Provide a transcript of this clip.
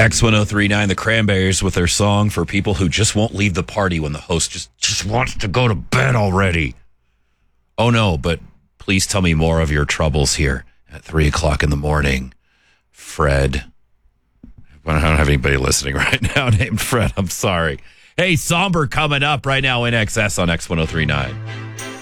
X1039, the Cranberries with their song for people who just won't leave the party when the host just wants to go to bed already. Oh no, but please tell me more of your troubles here at 3 o'clock in the morning. Fred. I don't have anybody listening right now named Fred. I'm sorry. Hey, Somber coming up right now in XS on X1039.